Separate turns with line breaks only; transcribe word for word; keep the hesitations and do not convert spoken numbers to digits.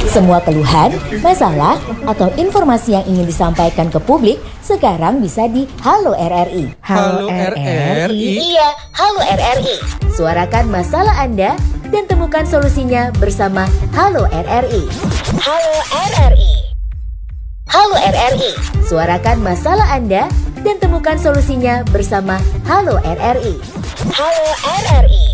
Semua keluhan, masalah, atau informasi yang ingin disampaikan ke publik sekarang bisa di Halo R R I.
Halo R R I?
Iya, Halo R R I. Suarakan masalah Anda dan temukan solusinya bersama Halo R R I. Halo R R I. Halo R R I. Suarakan masalah Anda dan temukan solusinya bersama Halo R R I. Halo R R I.